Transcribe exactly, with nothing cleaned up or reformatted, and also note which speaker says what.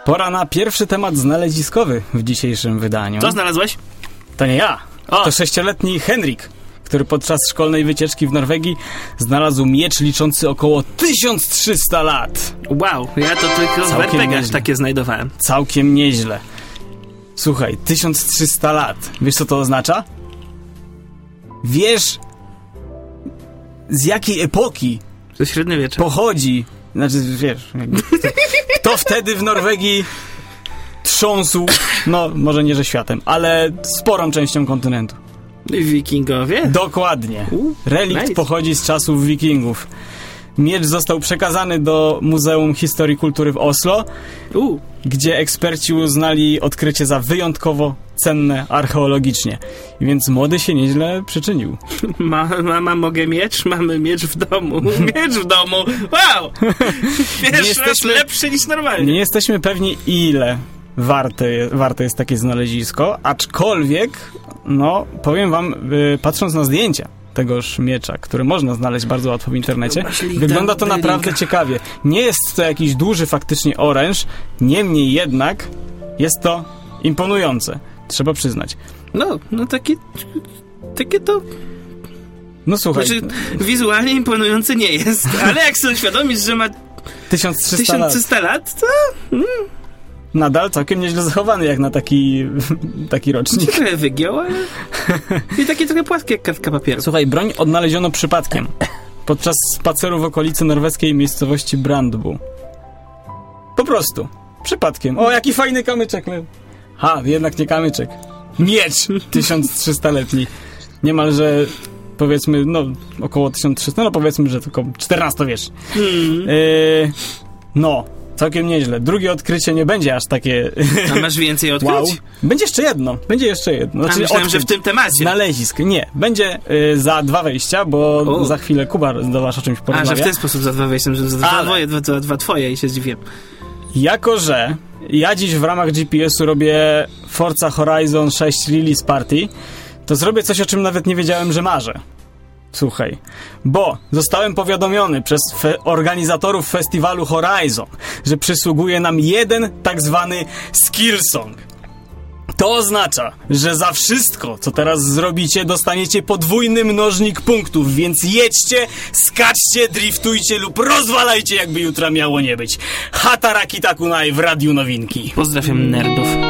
Speaker 1: Pora na pierwszy temat znaleziskowy w dzisiejszym wydaniu.
Speaker 2: Co znalazłeś?
Speaker 1: To nie ja.
Speaker 2: O.
Speaker 1: To sześcioletni Henrik, który podczas szkolnej wycieczki w Norwegii znalazł miecz liczący około tysiąc trzysta lat.
Speaker 2: Wow, ja to tylko w er pe gach takie znajdowałem.
Speaker 1: Całkiem nieźle. Słuchaj, tysiąc trzysta lat. Wiesz, co to oznacza? Wiesz, z jakiej epoki
Speaker 2: Ze średniowiecza.
Speaker 1: pochodzi, znaczy, wiesz, jakby, kto, kto wtedy w Norwegii trząsł, no, może nie, że światem, ale sporą częścią kontynentu.
Speaker 2: Wikingowie?
Speaker 1: Dokładnie.
Speaker 2: U,
Speaker 1: Relikt
Speaker 2: nice.
Speaker 1: pochodzi z czasów wikingów. Miecz został przekazany do Muzeum Historii i Kultury w Oslo,
Speaker 2: U.
Speaker 1: gdzie eksperci uznali odkrycie za wyjątkowo cenne archeologicznie. Więc młody się nieźle przyczynił.
Speaker 2: Ma, mama, mogę miecz? Mamy miecz w domu. Miecz w domu. Wow! Pierwszy raz
Speaker 1: jesteśmy-
Speaker 2: lepszy niż normalnie.
Speaker 1: Nie jesteśmy pewni, ile warte, warte jest takie znalezisko, aczkolwiek, no, powiem wam, y, patrząc na zdjęcia tegoż miecza, który można znaleźć bardzo łatwo w internecie, wygląda to naprawdę ciekawie. Nie jest to jakiś duży faktycznie oręż, niemniej jednak jest to imponujące, trzeba przyznać.
Speaker 2: No, no takie... Takie to...
Speaker 1: No słuchaj,
Speaker 2: Znaczy, wizualnie imponujące nie jest, ale jak sobie uświadomić, że ma
Speaker 1: tysiąc trzysta
Speaker 2: tysiąc
Speaker 1: lat,
Speaker 2: trzysta lat, to
Speaker 1: nadal całkiem nieźle zachowany jak na taki, taki rocznik.
Speaker 2: trochę wygiął, ale... I takie trochę płaskie jak kartka papieru.
Speaker 1: Słuchaj, broń odnaleziono przypadkiem podczas spaceru w okolicy norweskiej miejscowości Brandbu. Po prostu. Przypadkiem. O, jaki fajny kamyczek. Ha, jednak nie kamyczek. Miecz tysiąc trzysta-letni. Niemalże, powiedzmy, no, około tysiąc trzysta, no powiedzmy, że tylko czternastowieczny.
Speaker 2: Hmm.
Speaker 1: Yy, no, całkiem nieźle. Drugie odkrycie nie będzie aż takie...
Speaker 2: A masz więcej odkryć?
Speaker 1: Wow. Będzie jeszcze jedno. Będzie jeszcze jedno.
Speaker 2: A
Speaker 1: Znaczy,
Speaker 2: myślałem, że w
Speaker 1: odkryć.
Speaker 2: tym temacie.
Speaker 1: Znalezisk. Nie. Będzie y, za dwa wejścia, bo
Speaker 2: O.
Speaker 1: za chwilę Kuba do was o czymś
Speaker 2: A,
Speaker 1: porozmawia.
Speaker 2: że w ten sposób za dwa wejścia, że za dwa,
Speaker 1: Ale-
Speaker 2: dwoje, dwa, dwa, dwa twoje i się zdziwiłem.
Speaker 1: Jako że ja dziś w ramach G P S-u robię Forza Horizon sześć Release Party, to zrobię coś, o czym nawet nie wiedziałem, że marzę. Słuchaj, bo zostałem powiadomiony przez fe- organizatorów festiwalu Horizon, że przysługuje nam jeden tak zwany skill song. To oznacza, że za wszystko, co teraz zrobicie, dostaniecie podwójny mnożnik punktów, więc jedźcie, skaczcie, driftujcie lub rozwalajcie, jakby jutra miało nie być. Hataraki Takunai w Radiu Nowinki.
Speaker 2: Pozdrawiam nerdów.